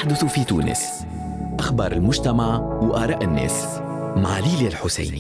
يحدث في تونس، أخبار المجتمع وآراء الناس مع ليلى الحسيني.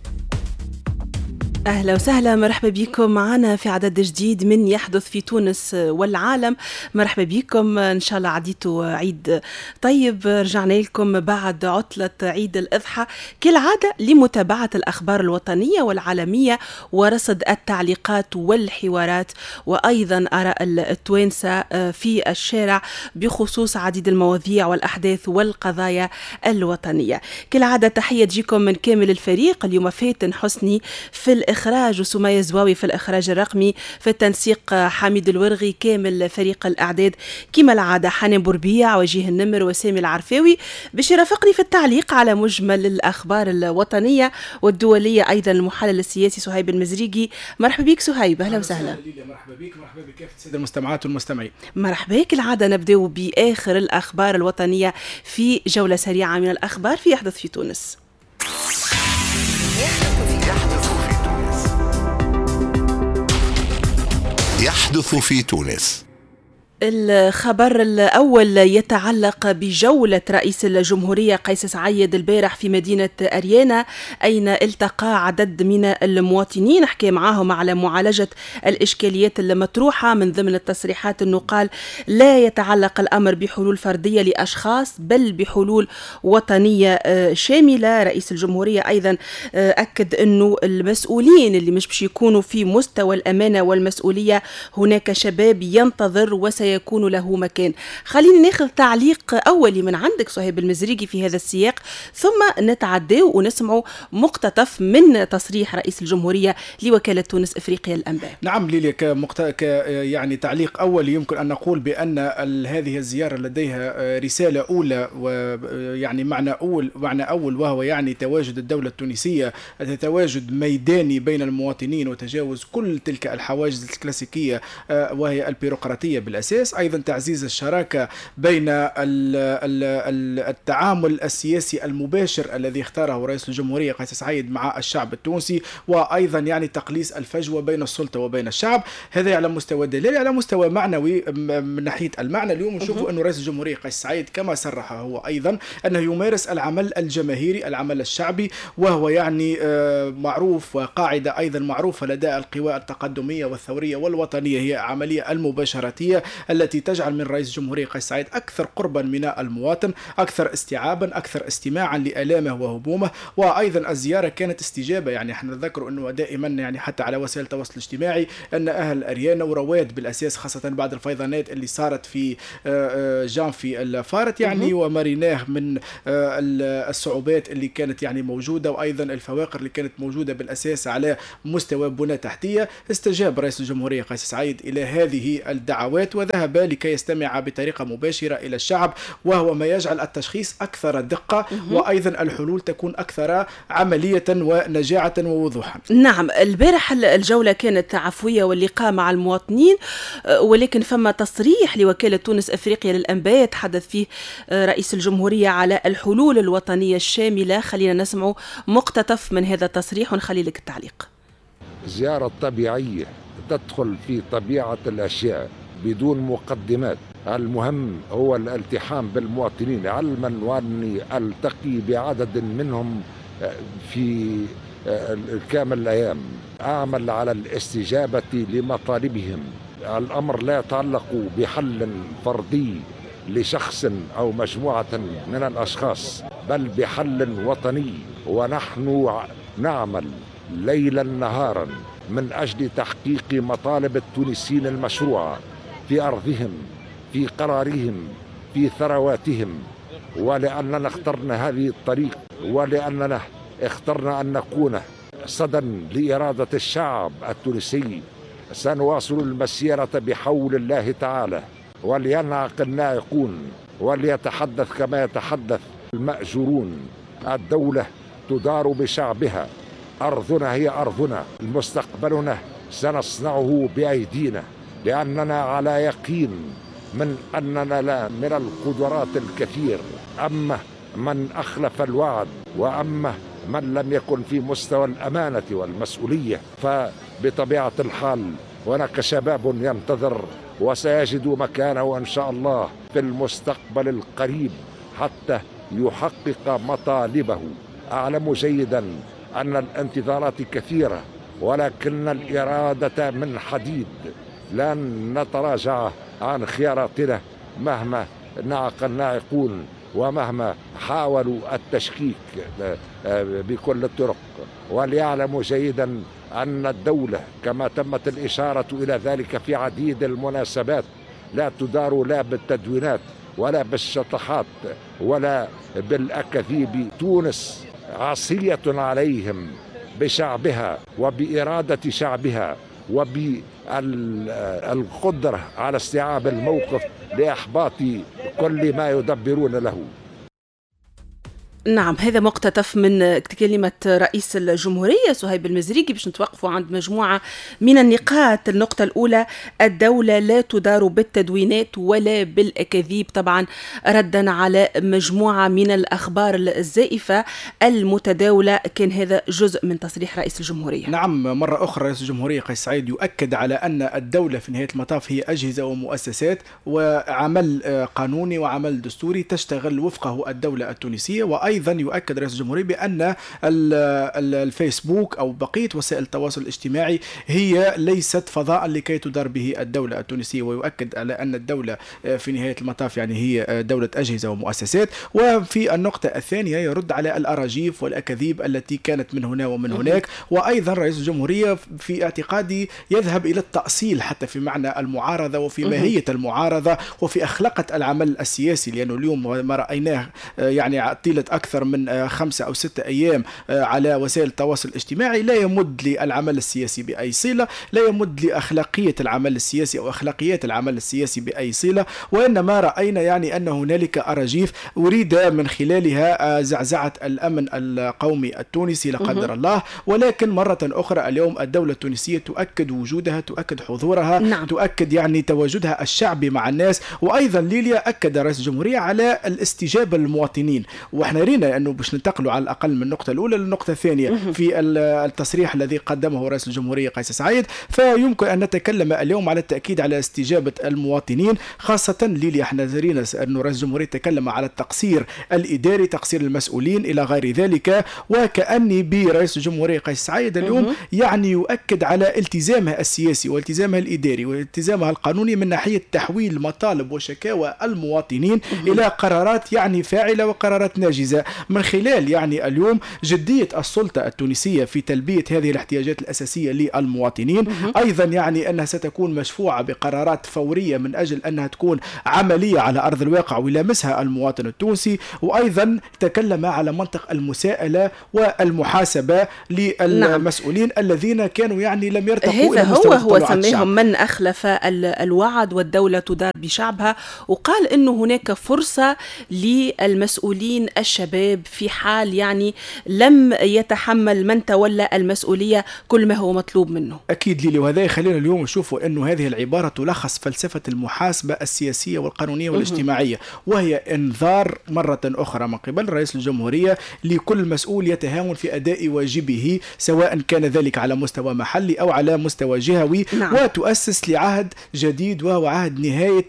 أهلا وسهلا، مرحبا بكم معنا في عدد جديد من يحدث في تونس والعالم. مرحبا بكم، إن شاء الله عديتوا عيد طيب. رجعنا لكم بعد عطلة عيد الأضحى كالعادة لمتابعة الأخبار الوطنية والعالمية ورصد التعليقات والحوارات وأيضا آراء التوانسة في الشارع بخصوص عديد المواضيع والأحداث والقضايا الوطنية. كالعادة تحية تجيكم من كامل الفريق. اليوم فاتن حسني في الإخراج وسمية زواوي في الإخراج الرقمي، في التنسيق حميد الورغي، كامل فريق الأعداد كما العادة حنان بوربيع وجيه النمر وسامي العرفاوي باش يرافقني في التعليق على مجمل الأخبار الوطنية والدولية. أيضا المحلل السياسي صهيب المزريقي. مرحبا بك صهيب، أهلا وسهلا. مرحبا بك، مرحبا بكافة السادة المستمعات والمستمعين. مرحبا بك. العادة نبدأ بآخر الأخبار الوطنية في جولة سريعة من الأخبار في يحدث في تونس. يحدث في تونس. الخبر الأول يتعلق بجولة رئيس الجمهورية قيس سعيد البارح في مدينة أريانا، أين التقى عدد من المواطنين، حكى معهم على معالجة الإشكاليات المطروحة. من ضمن التصريحات أنه قال لا يتعلق الأمر بحلول فردية لأشخاص بل بحلول وطنية شاملة. رئيس الجمهورية أيضا أكد أنه المسؤولين اللي مش يكونوا في مستوى الأمانة والمسؤولية هناك شباب ينتظر وسيكون له مكان. خلينا ناخذ تعليق أولي من عندك صهيب المزريقي في هذا السياق، ثم نتعدى ونسمع مقتطف من تصريح رئيس الجمهورية لوكالة تونس إفريقيا للأنباء. نعم ليلى، يعني تعليق أولي يمكن أن نقول بأن هذه الزيارة لديها رسالة أولى ويعني معنى أول وهو يعني تواجد الدولة التونسية، تواجد ميداني بين المواطنين وتجاوز كل تلك الحواجز الكلاسيكية وهي البيروقراطية بالأساس. أيضا تعزيز الشراكة بين التعامل السياسي المباشر الذي اختاره رئيس الجمهورية قيس سعيد مع الشعب التونسي، وأيضا يعني تقليص الفجوة بين السلطة وبين الشعب. هذا على مستوى دلالي. على مستوى معنوي من ناحية المعنى اليوم نشوف أن رئيس الجمهورية قيس سعيد كما صرح هو أيضا أنه يمارس العمل الجماهيري، العمل الشعبي، وهو يعني معروف وقاعدة أيضا معروفة لدى القوى التقدمية والثورية والوطنية، هي عملية المباشراتية التي تجعل من رئيس الجمهورية قيس سعيد أكثر قربا من المواطن، أكثر استيعابا، أكثر استماعا لآلامه وهمومه. وأيضا الزيارة كانت استجابة، يعني احنا نذكر أنه دائما يعني حتى على وسائل التواصل الاجتماعي أن أهل أريانا ورواد بالأساس خاصة بعد الفيضانات اللي صارت في جانفي الفارت يعني وماريناه من الصعوبات اللي كانت يعني موجودة وأيضا الفواقر اللي كانت موجودة بالأساس على مستوى بنى تحتية. استجاب رئيس الجمهورية قيس سعيد إلى هذه الدعوات وذهب لكي يستمع بطريقة مباشرة إلى الشعب، وهو ما يجعل التشخيص أكثر دقة وأيضا الحلول تكون أكثر عملية ونجاعة ووضوحا. نعم، البارح الجولة كانت عفوية واللقاء مع المواطنين، ولكن فما تصريح لوكالة تونس إفريقيا للأنباء تحدث فيه رئيس الجمهورية على الحلول الوطنية الشاملة. خلينا نسمع مقتطف من هذا التصريح ونخلي لك التعليق. زيارة طبيعية تدخل في طبيعة الأشياء بدون مقدمات. المهم هو الالتحام بالمواطنين، علما وأني ألتقي بعدد منهم في كامل الأيام، أعمل على الاستجابة لمطالبهم. الأمر لا يتعلق بحل فردي لشخص أو مجموعة من الأشخاص بل بحل وطني، ونحن نعمل ليلا نهارا من أجل تحقيق مطالب التونسيين المشروعة في أرضهم، في قرارهم، في ثرواتهم. ولأننا اخترنا هذه الطريق ولأننا اخترنا أن نكون صدى لإرادة الشعب التونسي، سنواصل المسيرة بحول الله تعالى. ولينعق النائقون وليتحدث كما يتحدث المأجورون. الدولة تدار بشعبها، أرضنا هي أرضنا، مستقبلنا سنصنعه بأيدينا، لأننا على يقين من أننا لا من القدرات الكثير. أما من أخلف الوعد وأما من لم يكن في مستوى الأمانة والمسؤولية فبطبيعة الحال هناك شباب ينتظر وسيجد مكانه إن شاء الله في المستقبل القريب حتى يحقق مطالبه. أعلم جيدا أن الانتظارات كثيرة، ولكن الإرادة من حديد. لن نتراجع عن خياراتنا مهما نعق الناعقون ومهما حاولوا التشكيك بكل الطرق. وليعلموا جيدا أن الدولة كما تمت الإشارة إلى ذلك في عديد المناسبات لا تدار لا بالتدوينات ولا بالشطحات ولا بالأكاذيب. تونس عصية عليهم بشعبها وبإرادة شعبها وبالقدرة على استيعاب الموقف لإحباط كل ما يدبرون له. نعم، هذا مقتطف من كلمة رئيس الجمهورية صهيب المزريقي باش نتوقفوا عند مجموعة من النقاط. النقطة الأولى: الدولة لا تدار بالتدوينات ولا بالأكاذيب، طبعا ردا على مجموعة من الأخبار الزائفة المتداولة. كان هذا جزء من تصريح رئيس الجمهورية. نعم، مرة أخرى رئيس الجمهورية قيس سعيد يؤكد على أن الدولة في نهاية المطاف هي أجهزة ومؤسسات وعمل قانوني وعمل دستوري تشتغل وفقه الدولة التونسية. وأيضا يؤكد رئيس الجمهورية بأن الفيسبوك أو بقية وسائل التواصل الاجتماعي هي ليست فضاء لكي تدار به الدولة التونسية، ويؤكد على أن الدولة في نهاية المطاف يعني هي دولة أجهزة ومؤسسات. وفي النقطة الثانية يرد على الأراجيف والأكاذيب التي كانت من هنا ومن هناك. وأيضا رئيس الجمهورية في اعتقادي يذهب إلى التأصيل حتى في معنى المعارضة وفي ماهية المعارضة وفي أخلاقة العمل السياسي، لأنه اليوم ما رأيناه يعني طيلة أكثر من 5 أو 6 أيام على وسائل التواصل الاجتماعي لا يمد للعمل السياسي بأي صلة، لا يمد لأخلاقية العمل السياسي أو أخلاقيات العمل السياسي بأي صلة. وإنما رأينا يعني أن هنالك أراجيف أريد من خلالها زعزعة الأمن القومي التونسي لا قدر الله. ولكن مرة أخرى اليوم الدولة التونسية تؤكد وجودها، تؤكد حضورها، نعم. تؤكد يعني تواجدها الشعبي مع الناس. وأيضا ليليا أكد رئيس الجمهورية على الاستجابة للمواطنين. واحنا رينا انه باش ننتقلوا على الاقل من النقطه الاولى للنقطه الثانيه في التصريح الذي قدمه رئيس الجمهوريه قيس سعيد. فيمكن ان نتكلم اليوم على التاكيد على استجابه المواطنين، خاصه ليلي احنا رينا انه رئيس الجمهوريه تكلم على التقصير الاداري، تقصير المسؤولين الى غير ذلك. وكاني برئيس الجمهوريه قيس سعيد اليوم يعني يؤكد على التزامها السياسي والتزامها الاداري والتزامها القانوني من ناحيه تحويل مطالب وشكاوى المواطنين الى قرارات يعني فاعله وقرارات ناجزة، من خلال يعني اليوم جدية السلطة التونسية في تلبية هذه الاحتياجات الأساسية للمواطنين. أيضا يعني أنها ستكون مشفوعة بقرارات فورية من أجل أنها تكون عملية على أرض الواقع ويلامسها المواطن التونسي. وأيضا تكلم على منطق المساءلة والمحاسبة للمسؤولين الذين كانوا يعني لم يرتقوا إلى مستوى هو سميهم من أخلف الوعد والدولة تدار بشعبها. وقال أنه هناك فرصة للمسؤولين الشباب في حال يعني لم يتحمل من تولى المسؤولية كل ما هو مطلوب منه. أكيد ليلي، وهذا يخلينا اليوم نشوفوا أنه هذه العبارة تلخص فلسفة المحاسبة السياسية والقانونية والاجتماعية، وهي إنذار مرة أخرى من قبل رئيس الجمهورية لكل مسؤول يتهاون في أداء واجبه، سواء كان ذلك على مستوى محلي أو على مستوى جهوي. نعم. وتؤسس لعهد جديد وهو عهد نهاية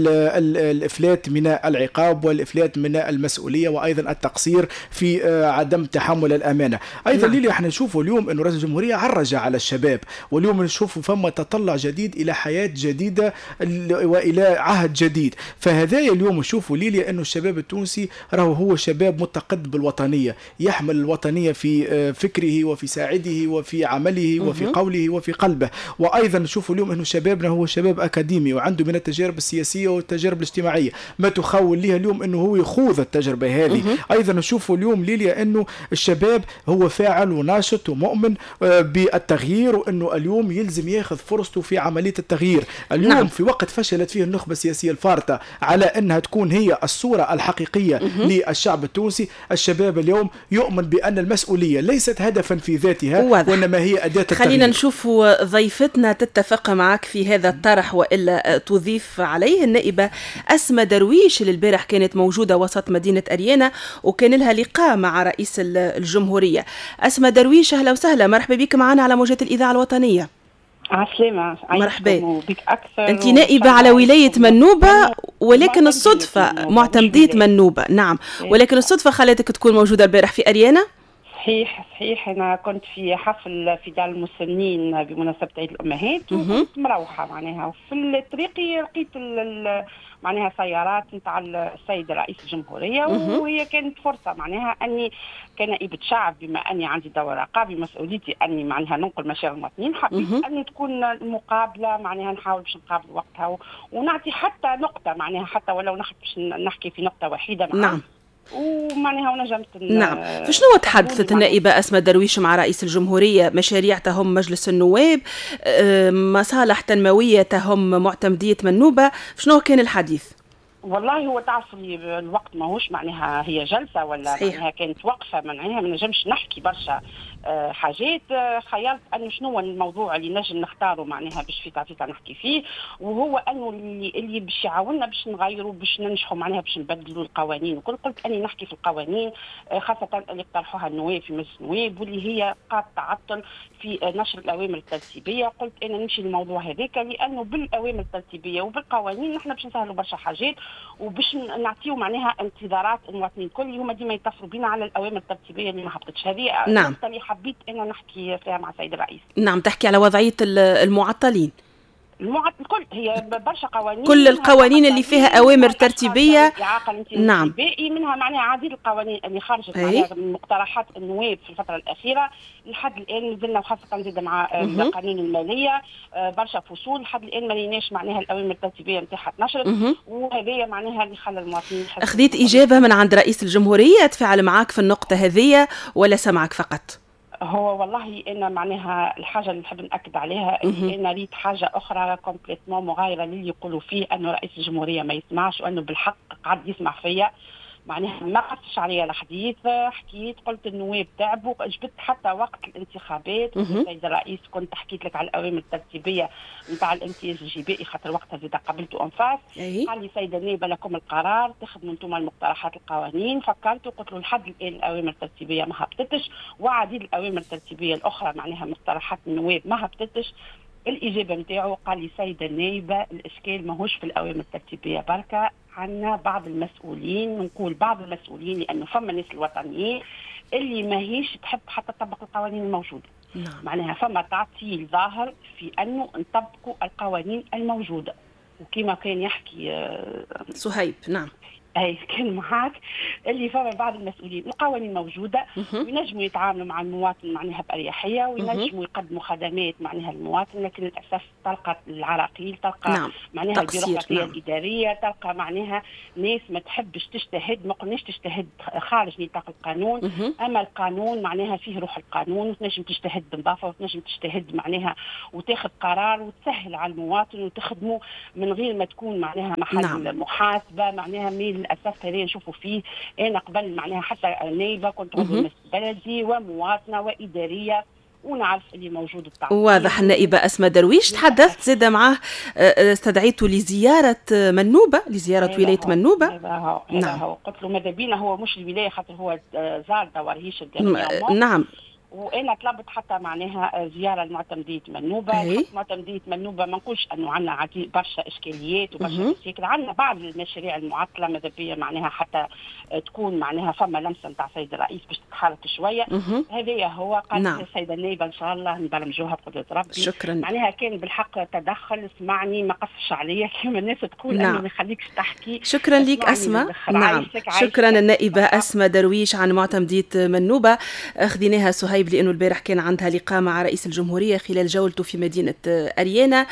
الإفلات من العقاب والإفلات من المسؤولية وأيضا التقصير في عدم تحمل الأمانة. أيضا نعم. ليلي احنا نشوفوا اليوم أنه رئيس الجمهورية عرج على الشباب، واليوم نشوفوا فما تطلع جديد إلى حياة جديدة وإلى عهد جديد. فهذا اليوم نشوفوا ليلي أنه الشباب التونسي راهو هو شباب متقد بالوطنية، يحمل الوطنية في فكره وفي ساعده وفي عمله وفي قوله وفي قلبه. وأيضا نشوفوا اليوم أنه شبابنا هو شباب أكاديمي وعنده من التجارب السياسية والتجارب الاجتماعية ما تخول لها اليوم أنه هو يخوض التجربة هذه. أيضا نشوفوا اليوم ليليا أنه الشباب هو فاعل وناشط ومؤمن بالتغيير، وأنه اليوم يلزم ياخذ فرصته في عملية التغيير. اليوم نعم. في وقت فشلت فيه النخبة السياسية الفارطة على أنها تكون هي الصورة الحقيقية للشعب التونسي، الشباب اليوم يؤمن بأن المسؤولية ليست هدفا في ذاتها وإنما هي أداة التغيير. خلينا نشوف ضيفتنا تتفق معك في هذا الطرح وإلا تضيف عليه. النائبة أسماء درويش اللي البارح كانت موجودة وسط مدينة أريانا وكان لها لقاء مع رئيس الجمهورية. أسماء درويش، أهلا وسهلا، مرحبا بك معنا على موجات الإذاعة الوطنية. عسلامة. مرحبا بك أكثر. أنت نائبة على ولاية منوبة، ولكن الصدفة معتمدية منوبة. نعم، ولكن الصدفة خلتك تكون موجودة البارح في أريانا. صحيح. أنا كنت في حفل في دار المسنين بمناسبة عيد الأمهات، وكنت مروحة معناها، وفي الطريق لقيت معناها سيارات نتاع السيد رئيس الجمهورية، وهي كانت فرصة معناها أني كنائبة شعب، بما أني عندي دور رقابي مسؤوليتي أني معناها ننقل مشاعر المواطنين، حبيت أني تكون المقابلة معناها نحاول باش نقابل وقتها ونعطي حتى نقطة معناها، حتى ولو باش نحكي في نقطة وحيدة معاه. نعم. ومعناها ونجمت. نعم. فشنو تحدثت النائبة أسماء درويش مع رئيس الجمهورية؟ مشاريع تهم مجلس النواب، مصالح تنموية تهم معتمدية منوبة، شنو كان الحديث؟ والله هو تعرفي الوقت ماهوش معناها هي جلسة ولا صحيح. معناها كانت وقفة معناها ما نجمش نحكي برشا حاجات. خيرت أنه شنو الموضوع اللي نجم نختاره معناها باش في تعطيتا نحكي فيه، وهو أنه اللي باش يعاوننا باش نغيروا باش ننجحوا معناها باش نبدلوا القوانين وكل. قلت أني نحكي في القوانين خاصة اللي اقترحوها النواب في مجلس النواب واللي هي قاد تعطل في نشر الأوامر الترتيبية. قلت أنا نمشي للموضوع هذاك لأنه بالأوامر الترتيبية وبالقوانين نحن باش نسهلوا برشا حاجات وباش نعطيو معناها انتظارات المواطنين الكل هما ديما يتصلوا بنا على الأوامر الترتيبية اللي ما هبطتش. هذه نعم. اللي حبيت أنا نحكي فيها مع السيد الرئيس. نعم، تحكي على وضعية المعطلين. كل هي برشا قوانين، كل القوانين اللي فيها أوامر ترتيبية. نعم. منها معناها عديد القوانين اللي خرجت معناها من مقترحات النواب في الفترة الأخيرة لحد الآن نزلنا، وخاصة زيد مع قانون المالية برشا فصول لحد الآن ما ليناش معناها الأوامر الترتيبية نتاعها اتنشرت، وهذه معناها اللي خلى المواطنين. أخذت إجابة من عند رئيس الجمهورية تفاعل معك في النقطة هذه ولا سمعك فقط؟ هو والله أنا معناها الحاجة اللي نحب نأكد عليها اللي أنا ريت حاجة أخرى كومبليتمون مغايرة للي يقولوا فيه أنه رئيس الجمهورية ما يسمعش وأنه بالحق قاعد يسمع فيا. معناها ما قصش عليا الحديث، حكيت قلت النواب تعبوا، جبت حتى وقت الانتخابات السيد الرئيس كنت حكيت لك على الأوامر الترتيبية نتاع الامتياز الجبائي خاطر وقتها زيد قبلته أنفاس. قال لي سيدة النائبة لكم القرار تخدموا انتم المقترحات القوانين. فكرت وقلت له لحد الآن الأوامر الترتيبية ما هبطتش وعديد الأوامر الترتيبية الأخرى معناها مقترحات النواب ما هبطتش. الإجابة نتاعو قال لي سيدة النائبة الإشكال ماهوش في الأوامر الترتيبية بركة، عنا بعض المسؤولين، نقول بعض المسؤولين لأنه فما الناس الوطنيين اللي ماهيش تحب حتى تطبق القوانين الموجودة. نعم. معناها فما تعطيل ظاهر في أنه نطبقوا القوانين الموجودة. وكما كان يحكي صهيب. نعم. أي كان معاك اللي فما بعض المسؤولين القوانين موجودة وينجموا يتعاملوا مع المواطن معناها بأريحية وينجموا يقدموا خدمات معناها المواطن، لكن للأسف تلقى العراقيل، تلقى نعم. معناها البيروقراطية الإدارية، تلقى معناها ناس ما تحبش تجتهد، ما قلناش تجتهد خارج نطاق القانون، أما القانون معناها فيه روح القانون وتنجم تجتهد بنظافة وتنجم تجتهد معناها وتاخذ قرار وتسهل على المواطن وتخدمه من غير ما تكون معناها محل نعم. محاسبة معناها للأسف هذا نشوفوا فيه. أنا قبل معناها حتى نائبة كنت عضو بلدي ومواطنة وإدارية ونعرف اللي موجود التعطيل. واضح. النائبة أسماء درويش تحدثت زاد معاه، استدعيته لزيارة منوبة، لزيارة ولاية منوبة. نعم. قلت له ماذا بينا، هو مش الولاية خاطر هو زار دورهيش نعم. وانا طلبت حتى معناها زياره لمعتمديه منوبه. معتمديه منوبه ما نقولش انه عندنا عديد برشا اشكاليات وبرشا مشاكل، عندنا بعض المشاريع المعطله ماذا بيا معناها حتى تكون معناها فما لمسه نتاع السيد الرئيس باش تتحرك شويه. هذايا هو قال نعم. السيده النائبه ان شاء الله نبرمجوها بقدره ربي. شكرا. معناها كان بالحق تدخل، سمعني ما قصش عليا كما الناس تقول نعم. انا ما نخليكش تحكي. شكرا ليك اسماء. نعم. شكرا النائبه اسماء درويش عن معتمديه منوبه. اخذيناها صهيب لأنه البارح كان عندها لقاء مع رئيس الجمهورية خلال جولته في مدينة أريانا.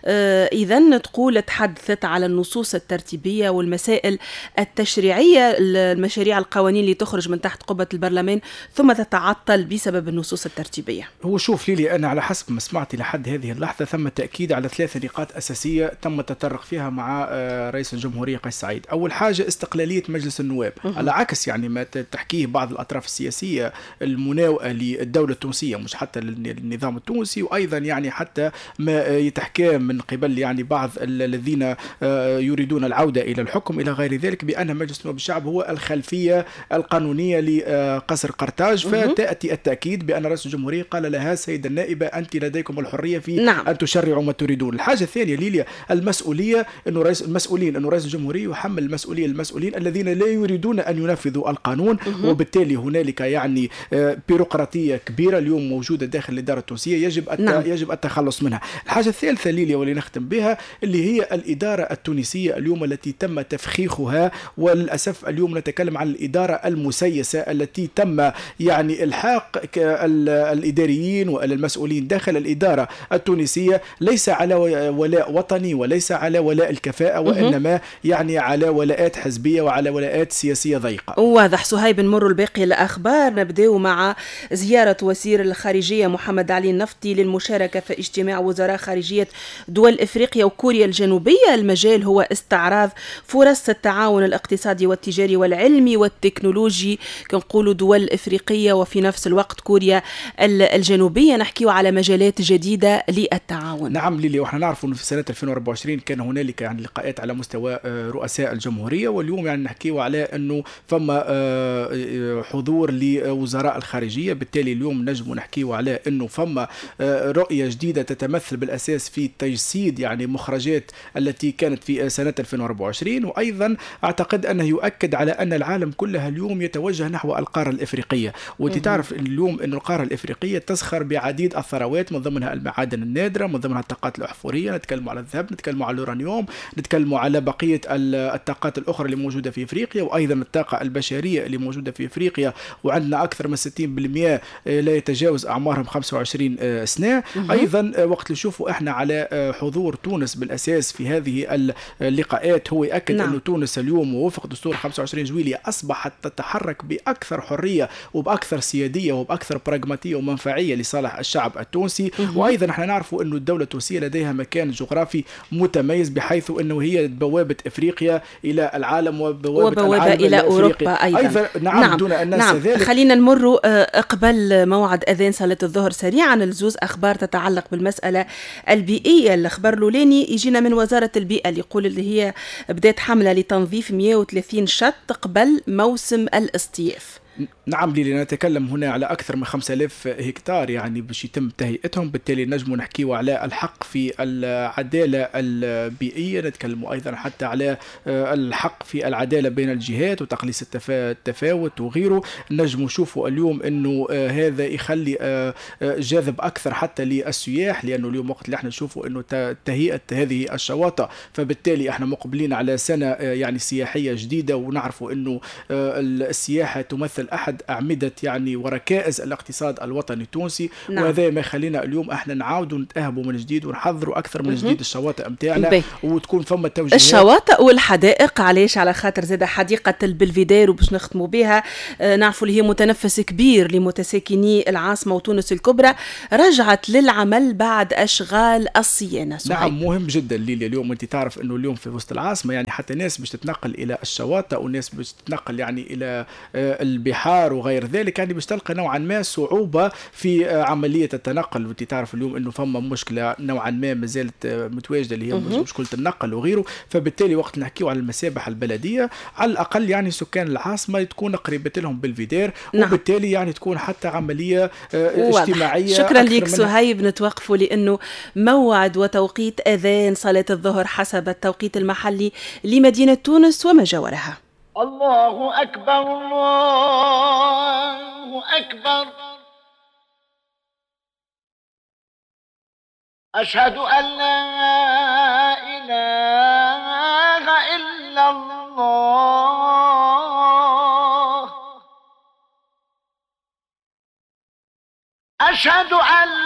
إذن تقول تحدثت على النصوص الترتيبية والمسائل التشريعية، المشاريع القوانين اللي تخرج من تحت قبة البرلمان ثم تتعطل بسبب النصوص الترتيبية. هو شوف لي أنا على حسب ما سمعت لحد هذه اللحظة م تأكيد على 3 نقاط أساسية تم التطرق فيها مع رئيس الجمهورية قيس سعيد. أول حاجة استقلالية مجلس النواب، على عكس يعني ما تحكيه بعض الأطراف السياسية المناوئة للدولة التونسية مش حتى للنظام التونسي، وأيضا يعني حتى ما يتحكى من قبل يعني بعض الذين يريدون العودة إلى الحكم إلى غير ذلك، بأن مجلس نواب الشعب هو الخلفية القانونية لقصر قرطاج. فتأتي التأكيد بأن رئيس الجمهورية قال لها سيدة النائبة أنت لديكم الحرية في أن تشرعوا ما تريدون. الحاجة الثانية ليليا المسؤولية، أنه رئيس الجمهورية يحمل المسؤولين الذين لا يريدون أن ينفذوا القانون، وبالتالي هنالك يعني بيروقراطية كبيرة اليوم موجودة داخل الإدارة التونسية يجب التخلص منها. الحاجة الثالثة ليليا واللي نختم بها اللي هي الإدارة التونسية اليوم التي تم تفخيخها، وللأسف اليوم نتكلم عن الإدارة المسيسة التي تم يعني الحاق الإداريين والمسؤولين داخل الإدارة التونسية ليس على ولاء وطني وليس على ولاء الكفاءة، وإنما يعني على ولاءات حزبية وعلى ولاءات سياسية ضيقة. واضح. صهيب، نمر الباقي الأخبار. نبدأ مع زيارة وزير الخارجية محمد علي النفطي للمشاركة في اجتماع وزراء خارجية دول إفريقيا وكوريا الجنوبية. المجال هو استعراض فرص التعاون الاقتصادي والتجاري والعلمي والتكنولوجي كنقولوا دول إفريقية وفي نفس الوقت كوريا الجنوبية. نحكيو على مجالات جديدة للتعاون. نعم ليلي، وإحنا نعرف أنه في سنة 2024 كان هنالك يعني لقاءات على مستوى رؤساء الجمهورية، واليوم يعني نحكيو على أنه فما حضور لوزراء الخارجية. بالتالي اليوم نجم نحكيو على أنه فما رؤية جديدة تتمثل بالأساس في تجسيد يعني مخرجات التي كانت في سنة 2024، وأيضا أعتقد أنه يؤكد على أن العالم كلها اليوم يتوجه نحو القارة الإفريقية. وأنت تعرف اليوم أن القارة الإفريقية تزخر بعديد الثروات، من ضمنها المعادن النادرة، من ضمنها الطاقات الأحفورية، نتكلم على الذهب، نتكلم على اليورانيوم، نتكلم على بقية الطاقات الأخرى اللي موجودة في إفريقيا، وأيضا الطاقة البشرية اللي موجودة في إفريقيا، وعندنا أكثر من 60% لا يتجاوز أعمارهم 25 سنة. أيضا وقت اللي نشوفوا إحنا على حضور تونس بالأساس في هذه اللقاءات هو يأكد أن تونس اليوم ووفق دستور 25 جويلية أصبحت تتحرك بأكثر حرية وبأكثر سيادية وبأكثر براغماتية ومنفعية لصالح الشعب التونسي. وأيضا احنا نعرف أن الدولة التونسية لديها مكان جغرافي متميز، بحيث أنه هي بوابة إفريقيا إلى العالم وبوابة العالم إلى أوروبا أيضا. نعم دون أن ننسى ذلك. خلينا نمر قبل موعد أذان صلاة الظهر سريعا الزوز أخبار تتعلق بالمسألة البيئية. الأخبار الأولاني يجينا من وزارة البيئة اللي يقول اللي هي بدأت حملة لتنظيف 130 شط قبل موسم الاصطياف. نعم ليلي، نتكلم هنا على أكثر من 5000 هكتار يعني باش يتم تهيئتهم. بالتالي نجم نحكيو على الحق في العدالة البيئية، نتكلم أيضا حتى على الحق في العدالة بين الجهات وتقليص التفاوت وغيره. نجم نشوفوا اليوم أنه هذا يخلي جاذب أكثر حتى للسياح، لأنه اليوم وقت اللي احنا نشوفوا أنه تهيئة هذه الشواطئ، فبالتالي احنا مقبلين على سنة يعني سياحية جديدة، ونعرفوا أنه السياحة تمثل أحد أعمدة يعني وركائز الاقتصاد الوطني التونسي. وهذا ما يخلينا اليوم احنا نعاودوا نتأهبوا من جديد ونحضروا أكثر من جديد الشواطئ متاعنا، وتكون فما توجيهات. الشواطئ والحدائق علاش؟ على خاطر زاد حديقة البلفيدير وباش نختموا بها نعرفوا اللي هي متنفس كبير لمتساكني العاصمة وتونس الكبرى، رجعت للعمل بعد أشغال الصيانة. نعم مهم جدا ليلي. اليوم أنت تعرف أنه اليوم في وسط العاصمة يعني حتى ناس باش تتنقل إلى الشواطئ وناس باش تتنقل يعني إلى البحار وغير ذلك، يعني باش تلقى نوعا ما صعوبة في عملية التنقل. وانت تعرف اليوم انه فما مشكلة نوعا ما مازالت متواجدة اللي هي مشكلة النقل وغيره. فبالتالي وقت نحكيو على المسابح البلدية على الأقل يعني سكان العاصمة تكون قريبة لهم بالفيدير، وبالتالي يعني تكون حتى عملية اجتماعية. شكرا لك صهيب. نتوقفوا لأنه موعد وتوقيت أذان صلاة الظهر حسب التوقيت المحلي لمدينة تونس وما جاورها. الله أكبر الله أكبر، أشهد أن لا إله إلا الله، أشهد أن